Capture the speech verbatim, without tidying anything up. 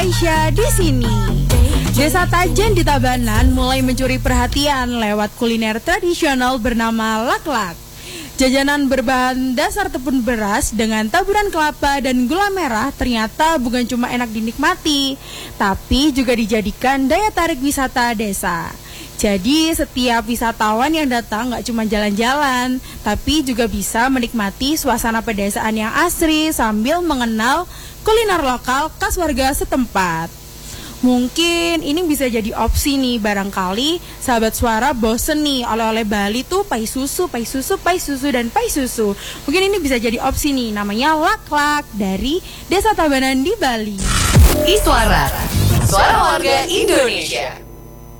Raisya di sini. Desa Tajen di Tabanan mulai mencuri perhatian lewat kuliner tradisional bernama laklak. Jajanan berbahan dasar tepung beras dengan taburan kelapa dan gula merah ternyata bukan cuma enak dinikmati, tapi juga dijadikan daya tarik wisata desa. Jadi setiap wisatawan yang datang gak cuma jalan-jalan, tapi juga bisa menikmati suasana pedesaan yang asri sambil mengenal kuliner lokal khas warga setempat. Mungkin ini bisa jadi opsi nih, barangkali sahabat suara bosen nih oleh-oleh Bali tuh pai susu, pai susu, pai susu, dan pai susu. Mungkin ini bisa jadi opsi nih, namanya laklak dari Desa Tabanan di Bali. Iswara, suara warga Indonesia.